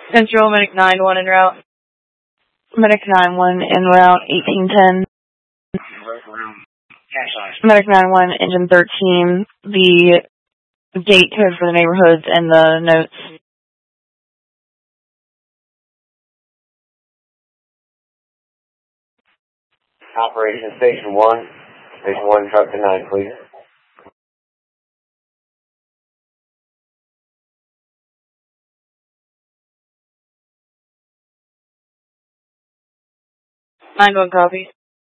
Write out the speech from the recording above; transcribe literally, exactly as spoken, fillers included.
Central, Medic nine one en route. Medic nine one en route, eighteen ten. Medic nine one, engine thirteen, the gate code for the neighborhoods and the notes. Operation Station one. Station one, truck to nine, please. nine one copy.